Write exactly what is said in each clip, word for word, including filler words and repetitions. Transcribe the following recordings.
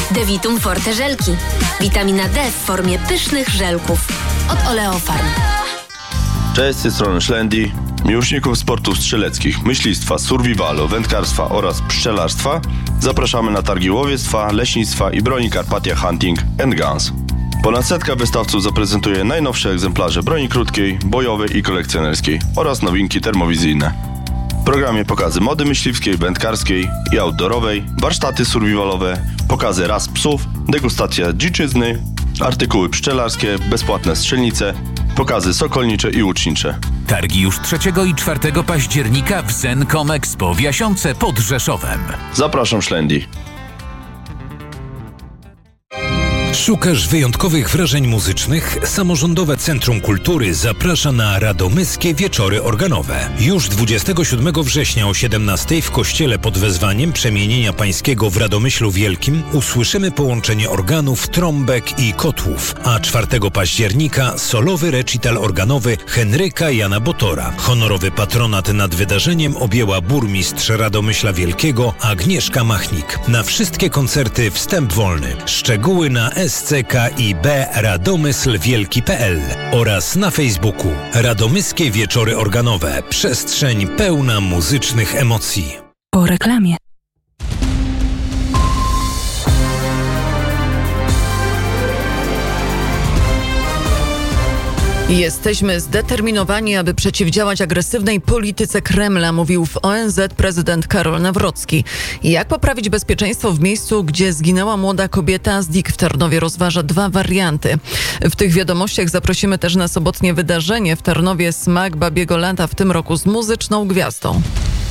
Devitum Forte żelki. Witamina D w formie pysznych żelków. Od Oleofarm. Cześć, z tej strony Szlendi. Miłośników sportów strzeleckich, myślistwa, survivalu, wędkarstwa oraz pszczelarstwa zapraszamy na targi łowiectwa, leśnictwa i broni Carpathia Hunting and Guns. Ponad setka wystawców zaprezentuje najnowsze egzemplarze broni krótkiej, bojowej i kolekcjonerskiej oraz nowinki termowizyjne. W programie pokazy mody myśliwskiej, wędkarskiej i outdoorowej, warsztaty survivalowe, pokazy ras psów, degustacja dziczyzny, artykuły pszczelarskie, bezpłatne strzelnice, pokazy sokolnicze i łucznicze. Targi już trzeciego i czwartego października w Zencom Expo w Jasiące pod Rzeszowem. Zapraszam, Szlendi. Szukasz wyjątkowych wrażeń muzycznych? Samorządowe Centrum Kultury zaprasza na Radomyskie Wieczory Organowe. Już dwudziestego siódmego września o siedemnastej w kościele pod wezwaniem Przemienienia Pańskiego w Radomyślu Wielkim usłyszymy połączenie organów, trąbek i kotłów, a czwartego października solowy recital organowy Henryka Jana Botora. Honorowy patronat nad wydarzeniem objęła burmistrz Radomyśla Wielkiego Agnieszka Machnik. Na wszystkie koncerty wstęp wolny. Szczegóły na s c k i b radomysl wielki kropka p l oraz na Facebooku. Radomyskie Wieczory Organowe. Przestrzeń pełna muzycznych emocji. Po reklamie. Jesteśmy zdeterminowani, aby przeciwdziałać agresywnej polityce Kremla, mówił w O N Z prezydent Karol Nawrocki. Jak poprawić bezpieczeństwo w miejscu, gdzie zginęła młoda kobieta? Z D I K w Tarnowie rozważa dwa warianty. W tych wiadomościach zaprosimy też na sobotnie wydarzenie w Tarnowie Smak Babiego Lata w tym roku z muzyczną gwiazdą.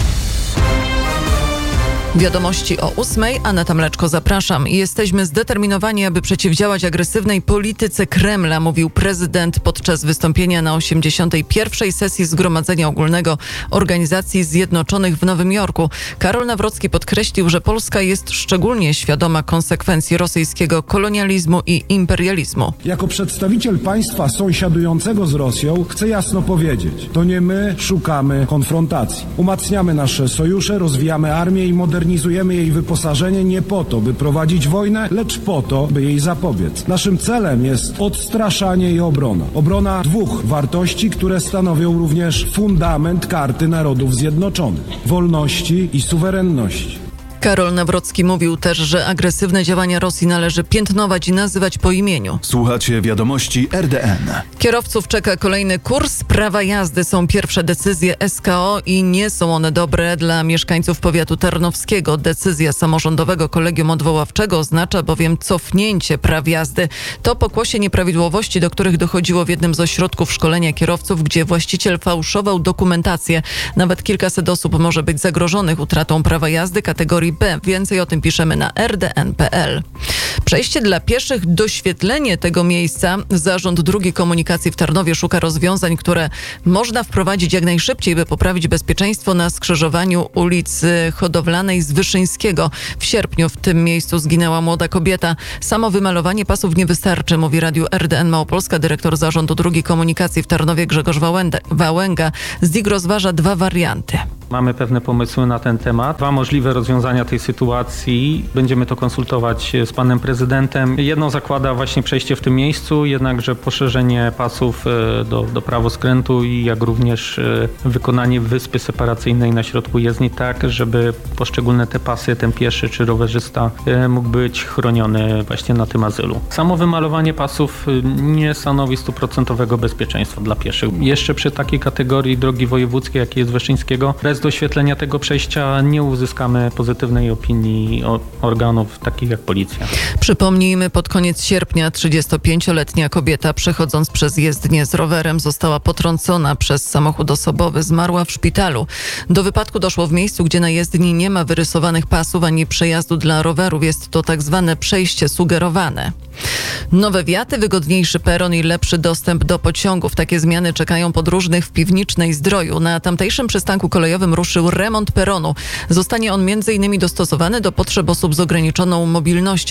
Wiadomości o ósmej. Aneta Mleczko, zapraszam. Jesteśmy zdeterminowani, aby przeciwdziałać agresywnej polityce Kremla, mówił prezydent podczas wystąpienia na osiemdziesiątej pierwszej sesji Zgromadzenia Ogólnego Organizacji Zjednoczonych w Nowym Jorku. Karol Nawrocki podkreślił, że Polska jest szczególnie świadoma konsekwencji rosyjskiego kolonializmu i imperializmu. Jako przedstawiciel państwa sąsiadującego z Rosją chcę jasno powiedzieć, to nie my szukamy konfrontacji. Umacniamy nasze sojusze, rozwijamy armię i modernizujemy Modernizujemy jej wyposażenie nie po to, by prowadzić wojnę, lecz po to, by jej zapobiec. Naszym celem jest odstraszanie i obrona. Obrona dwóch wartości, które stanowią również fundament Karty Narodów Zjednoczonych. Wolności i suwerenności. Karol Nawrocki mówił też, że agresywne działania Rosji należy piętnować i nazywać po imieniu. Słuchacie wiadomości R D N. Kierowców czeka kolejny kurs prawa jazdy. Są pierwsze decyzje S K O i nie są one dobre dla mieszkańców powiatu tarnowskiego. Decyzja samorządowego kolegium odwoławczego oznacza bowiem cofnięcie praw jazdy. To pokłosie nieprawidłowości, do których dochodziło w jednym z ośrodków szkolenia kierowców, gdzie właściciel fałszował dokumentację. Nawet kilkaset osób może być zagrożonych utratą prawa jazdy kategorii B. Więcej o tym piszemy na r d n kropka p l. Przejście dla pieszych, doświetlenie tego miejsca. Zarząd Dróg Komunikacji w Tarnowie szuka rozwiązań, które można wprowadzić jak najszybciej, by poprawić bezpieczeństwo na skrzyżowaniu ulicy Hodowlanej z Wyszyńskiego. W sierpniu w tym miejscu zginęła młoda kobieta. Samo wymalowanie pasów nie wystarczy, mówi Radiu R D N Małopolska dyrektor Zarządu Dróg Komunikacji w Tarnowie Grzegorz Wałęga. Z D I K rozważa dwa warianty. Mamy pewne pomysły na ten temat. Dwa możliwe rozwiązania tej sytuacji. Będziemy to konsultować z panem prezydentem. Jedno zakłada właśnie przejście w tym miejscu, jednakże poszerzenie pasów do, do prawoskrętu i jak również wykonanie wyspy separacyjnej na środku jezdni tak, żeby poszczególne te pasy, ten pieszy czy rowerzysta mógł być chroniony właśnie na tym azylu. Samo wymalowanie pasów nie stanowi stuprocentowego bezpieczeństwa dla pieszych. Jeszcze przy takiej kategorii drogi wojewódzkiej, jakiej jest Wyszyńskiego, bez doświetlenia tego przejścia nie uzyskamy pozytywnej opinii organów takich jak policja. Przypomnijmy, pod koniec sierpnia trzydziestopięcioletnia kobieta przechodząc przez jezdnię z rowerem została potrącona przez samochód osobowy, zmarła w szpitalu. Do wypadku doszło w miejscu, gdzie na jezdni nie ma wyrysowanych pasów ani przejazdu dla rowerów. Jest to tak zwane przejście sugerowane. Nowe wiaty, wygodniejszy peron i lepszy dostęp do pociągów. Takie zmiany czekają podróżnych w Piwnicznej Zdroju. Na tamtejszym przystanku kolejowym ruszył remont peronu. Zostanie on między innymi dostosowany do potrzeb osób z ograniczoną mobilnością.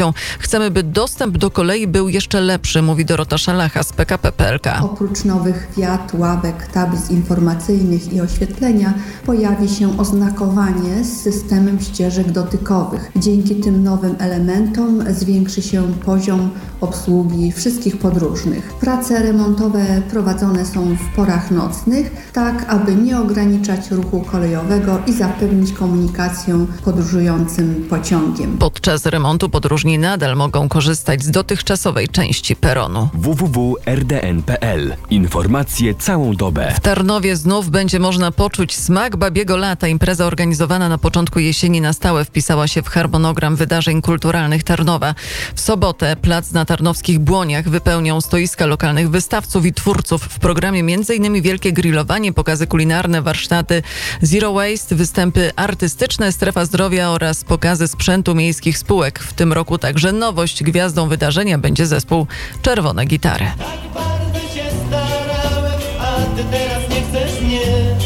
chcemy, by dostęp do kolei był jeszcze lepszy, mówi Dorota Szalacha z P K P kropka P L K. Oprócz nowych wiat, ławek, tablic informacyjnych i oświetlenia pojawi się oznakowanie z systemem ścieżek dotykowych. Dzięki tym nowym elementom zwiększy się poziom obsługi wszystkich podróżnych. Prace remontowe prowadzone są w porach nocnych, tak aby nie ograniczać ruchu kolejowego i zapewnić komunikację podróżującym pociągiem. Podczas remontu podróżni nadal mogą korzystać z dotychczasowej części peronu. w w w kropka r d n kropka p l. Informacje całą dobę. W Tarnowie znów będzie można poczuć smak babiego lata. Impreza organizowana na początku jesieni na stałe wpisała się w harmonogram wydarzeń kulturalnych Tarnowa. W sobotę plac na tarnowskich Błoniach wypełnią stoiska lokalnych wystawców i twórców. W programie między innymi wielkie grillowanie, pokazy kulinarne, warsztaty Zero Waste, występy artystyczne, strefa zdrowia oraz pokazy sprzętu miejskich spółek. W tym roku także nowość. Gwiazdą wydarzenia będzie zespół Czerwone Gitary. Tak bardzo się starałem, a ty teraz nie chcesz mnie.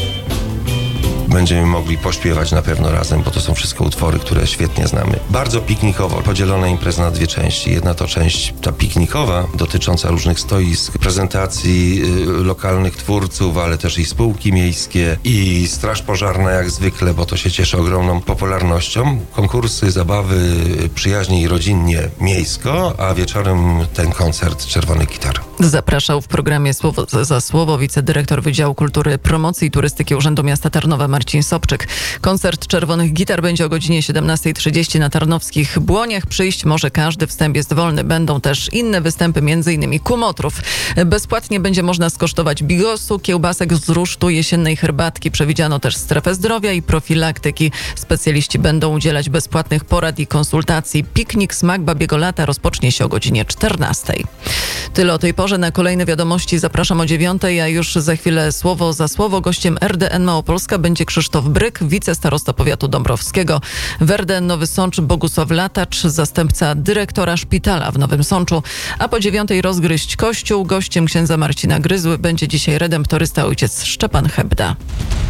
Będziemy mogli pośpiewać na pewno razem, bo to są wszystko utwory, które świetnie znamy. Bardzo piknikowo, podzielona impreza na dwie części. Jedna to część ta piknikowa, dotycząca różnych stoisk, prezentacji y, lokalnych twórców, ale też i spółki miejskie i straż pożarna jak zwykle, bo to się cieszy ogromną popularnością. Konkursy, zabawy, przyjaźnie i rodzinnie miejsko, a wieczorem ten koncert Czerwonych Gitar. Zapraszał w programie Słowo za Słowo wicedyrektor Wydziału Kultury, Promocji i Turystyki Urzędu Miasta Tarnowa Marcin Sobczyk. Koncert Czerwonych Gitar będzie o godzinie siedemnasta trzydzieści na tarnowskich Błoniach. Przyjść może każdy, wstęp jest wolny. Będą też inne występy, m.in. kumotrów. Bezpłatnie będzie można skosztować bigosu, kiełbasek z rusztu, jesiennej herbatki. Przewidziano też strefę zdrowia i profilaktyki. Specjaliści będą udzielać bezpłatnych porad i konsultacji. Piknik Smak Babiego Lata rozpocznie się o godzinie czternastej. Tyle o tej porze. Na kolejne wiadomości zapraszam o dziewiątej, a już za chwilę Słowo za Słowo. Gościem R D N Małopolska będzie Krzysztof Bryk, wicestarosta powiatu dąbrowskiego. W R D N Nowy Sącz Bogusław Latacz, zastępca dyrektora szpitala w Nowym Sączu. A po dziewiątej rozgryźć Kościół. Gościem księdza Marcina Gryzły będzie dzisiaj redemptorysta ojciec Szczepan Hebda.